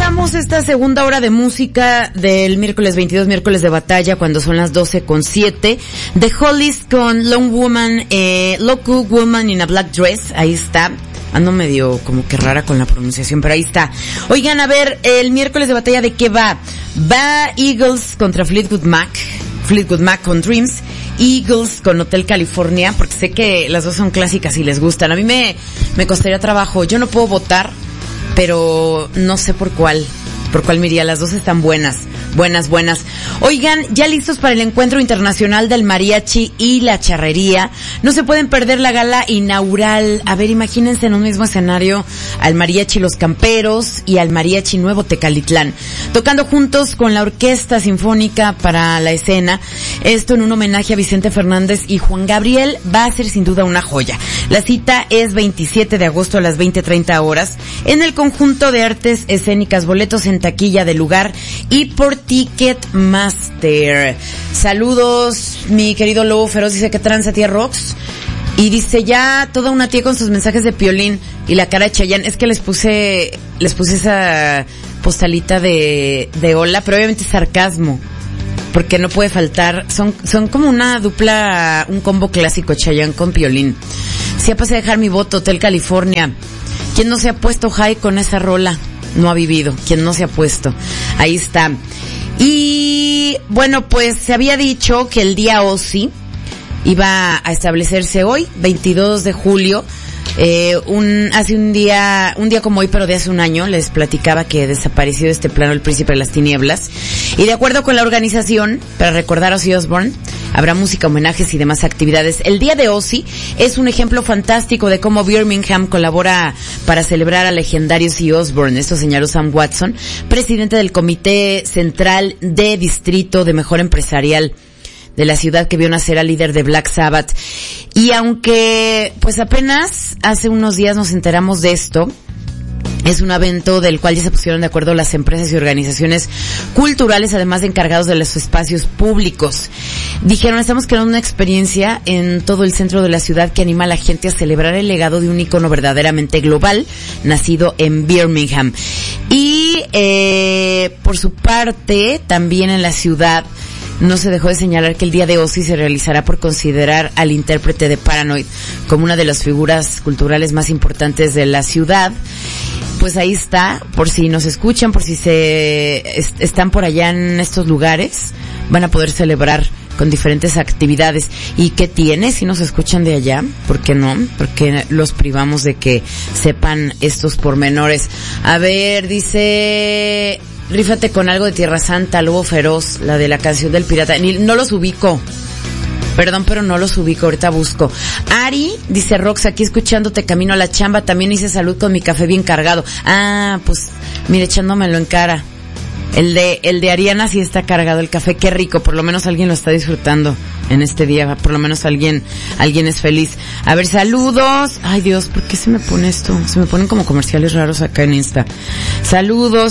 Comenzamos esta segunda hora de música del miércoles 22, miércoles de batalla, cuando son las 12:07. The Hollies con Local Woman in a Black Dress. Ahí está. Ando medio como que rara con la pronunciación, pero ahí está. Oigan, a ver, el miércoles de batalla, ¿de qué va? Va Eagles contra Fleetwood Mac con Dreams. Eagles con Hotel California, porque sé que las dos son clásicas y les gustan. A mí me costaría trabajo. Yo no puedo votar, pero no sé por cuál me iría. Las dos están buenas. Oigan, ya listos para el encuentro internacional del mariachi y la charrería. No se pueden perder la gala inaugural. A ver, imagínense en un mismo escenario al mariachi Los Camperos y al mariachi Nuevo Tecalitlán, tocando juntos con la Orquesta Sinfónica para la escena. Esto en un homenaje a Vicente Fernández y Juan Gabriel. Va a ser sin duda una joya. La cita es 27 de agosto a las 20:30 horas en el Conjunto de Artes Escénicas. Boletos en taquilla del lugar y por Ticketmaster. Saludos, mi querido Lobo Feroz, dice que tranza tía Rox. Y dice ya toda una tía con sus mensajes de Piolín y la cara de Chayanne. Es que les puse esa postalita de hola, pero obviamente es sarcasmo, porque no puede faltar. Son como una dupla, un combo clásico, Chayanne con Piolín. Si ya pasé a dejar mi voto, Hotel California. ¿Quién no se ha puesto high con esa rola? No ha vivido. ¿Quién no se ha puesto? Ahí está. Y bueno, pues se había dicho que el día OSI iba a establecerse hoy, 22 de julio. Hace un día como hoy, pero de hace un año, les platicaba que desapareció de este plano el Príncipe de las Tinieblas. Y de acuerdo con la organización, para recordar a Ozzy Osbourne, habrá música, homenajes y demás actividades. El día de Ozzy es un ejemplo fantástico de cómo Birmingham colabora para celebrar al legendario Ozzy Osbourne. Esto señaló Sam Watson, presidente del Comité Central de Distrito de Mejora Empresarial de la ciudad, que vio nacer al líder de Black Sabbath. Y aunque pues apenas hace unos días nos enteramos de esto, es un evento del cual ya se pusieron de acuerdo las empresas y organizaciones culturales, además de encargados de los espacios públicos. Dijeron, estamos creando una experiencia en todo el centro de la ciudad que anima a la gente a celebrar el legado de un ícono verdaderamente global, nacido en Birmingham. Y por su parte, también en la ciudad, no se dejó de señalar que el día de Ozzy se realizará por considerar al intérprete de Paranoid como una de las figuras culturales más importantes de la ciudad. Pues ahí está, por si nos escuchan, por si están por allá en estos lugares, van a poder celebrar con diferentes actividades. ¿Y qué tiene si nos escuchan de allá? ¿Por qué no? Porque los privamos de que sepan estos pormenores. A ver, dice... Rífate con algo de Tierra Santa, Lobo Feroz, la de la canción del pirata. No los ubico. Perdón, pero no los ubico, ahorita busco. Ari, dice Rox, aquí escuchándote camino a la chamba, también hice salud con mi café bien cargado. Ah, pues, mire, echándomelo en cara. El de Ariana sí está cargado el café, qué rico, por lo menos alguien lo está disfrutando en este día, por lo menos alguien es feliz. A ver, saludos. Ay Dios, ¿por qué se me pone esto? Se me ponen como comerciales raros acá en Insta. Saludos.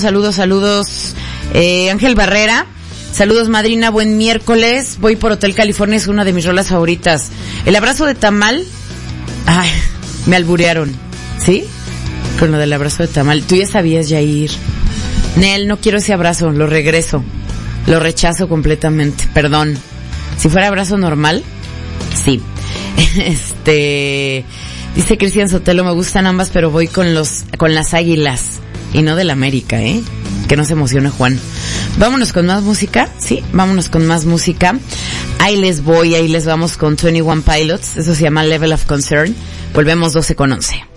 Ángel Barrera. Saludos, madrina, buen miércoles. Voy por Hotel California, es una de mis rolas favoritas. El abrazo de tamal. Ay, me alburearon. ¿Sí? Con lo del abrazo de tamal. Tú ya sabías, Yair. Nel, no quiero ese abrazo, lo regreso. Lo rechazo completamente, perdón. Si fuera abrazo normal, sí. Dice Cristian Sotelo, me gustan ambas, pero voy con las Águilas. Y no del América, que no se emocione Juan. Vámonos con más música, sí, vámonos con más música. Ahí les vamos con 21 Pilots, eso se llama Level of Concern. Volvemos 12:11.